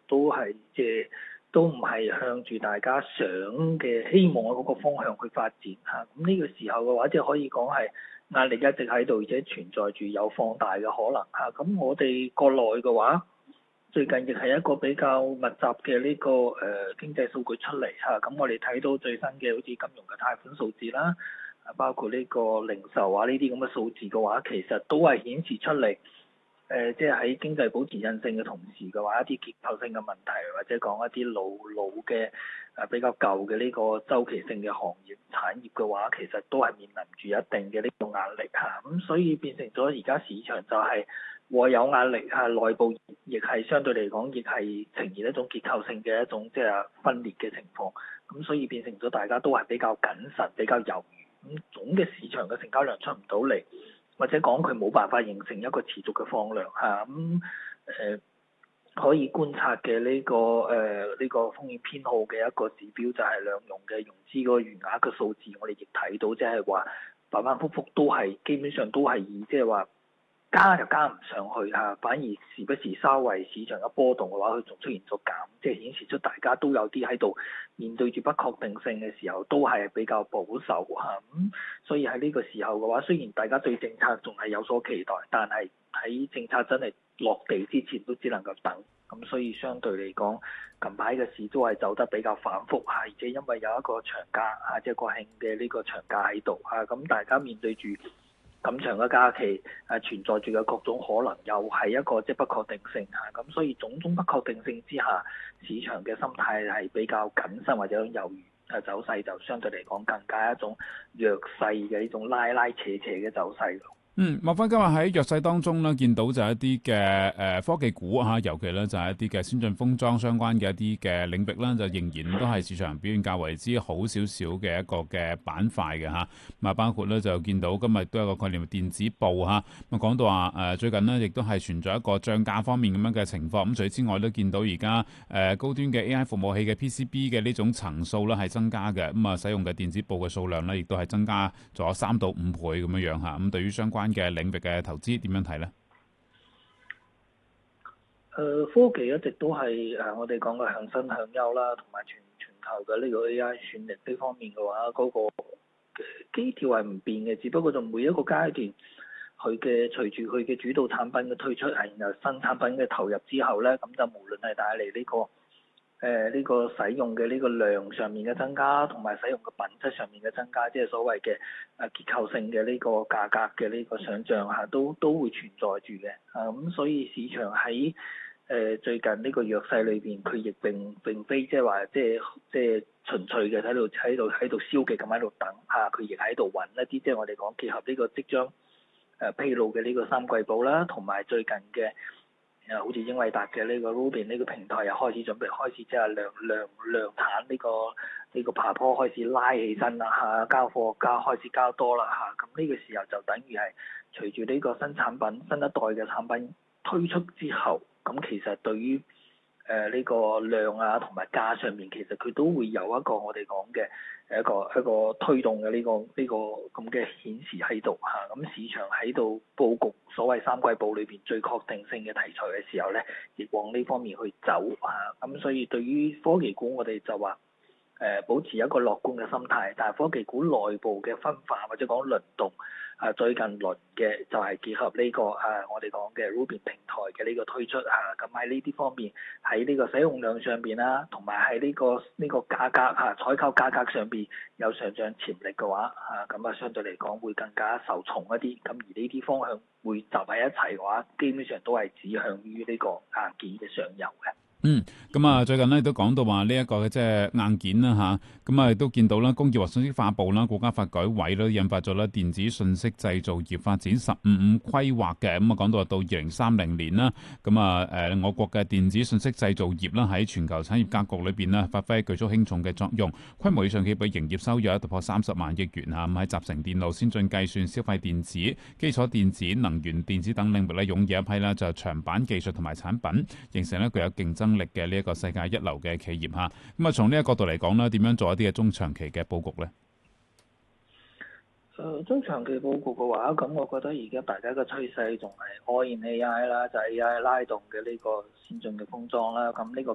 都係即係都唔係向住大家想嘅希望嗰個方向去發展嚇。咁呢個時候嘅話，即係可以講係壓力一直喺度，而且存在住有放大嘅可能嚇。咁我哋國內嘅話，最近亦係一個比較密集嘅呢個經濟數據出嚟嚇。咁我哋睇到最新嘅好似金融嘅貸款數字啦，包括呢個零售啊呢啲咁嘅數字嘅話，其實都係顯示出嚟。即係喺經濟保持韌性嘅同時嘅話，一啲結構性嘅問題，或者講一啲老嘅比較舊嘅呢個周期性嘅行業產業嘅話，其實都係面臨住一定嘅呢個壓力嚇。咁所以變成咗而家市場就係會有壓力嚇，內部亦係相對嚟講，亦係呈現一種結構性嘅一種即係分裂嘅情況。咁所以變成咗大家都係比較謹慎、比較猶豫。咁總嘅市場嘅成交量出唔到嚟。或者講佢冇辦法形成一個持續嘅放量嚇。可以觀察嘅呢個風險偏好嘅一個指標就係兩融嘅融資嗰個餘額嘅數字，我哋亦睇到即係話反反覆覆都係基本上都係以即係話加就加唔上去嚇，反而時不時稍為市場嘅波動嘅話，佢仲出現咗減，即係顯示出大家都有啲喺度面對住不確定性嘅時候，都係比較保守嚇。所以喺呢個時候嘅話，雖然大家對政策仲係有所期待，但係喺政策真係落地之前都只能夠等。咁所以相對嚟講，近排嘅市都係走得比較反覆嚇，而且因為有一個長假嚇，即係國慶嘅呢個長假喺度嚇，咁大家面對住咁長嘅假期存在住嘅各種可能，又係一個即係不確定性嚇。咁所以種種不確定性之下，市場嘅心態係比較謹慎或者猶豫，走勢就相對嚟講更加一種弱勢嘅呢種拉拉扯扯嘅走勢。 莫非今日喺弱勢當中咧，見到就係一啲嘅科技股嚇，尤其咧就係一啲嘅先進封裝相關嘅一啲嘅領域啦，就仍然都係市場表現較為之好少少嘅一個嘅板塊嘅嚇。咁啊，包括咧就見到今日都有個概念電子報嚇，咁講到話最近呢亦都係存在一個漲價方面咁樣嘅情況。咁除此之外都見到而家高端嘅 AI 服務器嘅 PCB 嘅呢種層數咧係增加嘅，咁啊使用嘅電子報嘅數量咧亦都係增加咗3到5倍咁樣樣嚇。咁對於相關嘅領域嘅投資點樣睇呢？ 科技一直都係我哋講嘅向新向優啦，同埋全球嘅呢個 AI 算力呢方面嘅話，嗰個基調係唔變嘅，只不過就每一個階段佢嘅隨住佢嘅主導產品嘅推出，係然後新產品嘅投入之後咧，咁就無論係帶嚟呢個呢個使用嘅呢個量上面嘅增加，同埋使用嘅品質上面嘅增加，即係所謂嘅結構性嘅呢個價格嘅呢個想像嚇，都會存在住嘅。咁所以市場喺最近呢個弱勢裏邊，佢亦並非即係話即係純粹嘅喺度消極咁喺度等嚇，佢亦喺度揾一啲即係我哋講結合呢個即將披露嘅呢個三季報啦，同埋最近嘅。好似英偉達嘅呢個 Rubin 呢個平台又開始準備開始即係量產呢個爬坡開始拉起身啦嚇，交貨開始交多啦嚇，咁呢個時候就等於係隨住呢個新產品新一代嘅產品推出之後，咁其實對於呢個量啊同埋價上面，其實佢都會有一個我哋講嘅一個推動嘅呢個咁嘅顯示喺度嚇，咁市場喺度佈局所謂三季報裏邊最確定性嘅題材嘅時候咧，亦往呢方面去走嚇，咁所以對於科技股我哋就話保持一個樂觀嘅心態，但係科技股內部嘅分化或者講輪動。最近輪嘅就係結合呢個我哋講嘅 Rubin 平台嘅呢個推出咁喺呢啲方面喺呢個使用量上邊啦，同埋喺呢個價格採購價格上邊有上漲潛力嘅話咁相對嚟講會更加受寵一啲，咁而呢啲方向會集喺一齊嘅話，基本上都係指向於呢個硬件嘅上游嘅。 咁最近咧都講到話呢一個嘅即係硬件啦嚇，咁亦都見到啦，工業和信息化部啦、國家發改委咧引發咗咧電子信息製造業發展15-5規劃嘅，咁講到到2030年啦，咁我國嘅電子信息製造業啦喺全球產業格局裏邊咧發揮舉足輕重嘅作用，規模以上企業營業收入突破30萬億元嚇，咁喺集成電路、先進計算、消費電子、基礎電子、能源電子等領域咧擁有一批啦就長板技術同埋產品，形成咧具有競爭力嘅呢一個世界一流嘅企業嚇，咁從呢一個角度嚟講咧，點樣做一啲嘅中長期嘅佈局咧？ 中長期佈局嘅話，咁我覺得而家大家嘅趨勢仲係 all in AI 啦，就係 AI 拉動嘅呢個先進嘅封裝啦。咁呢個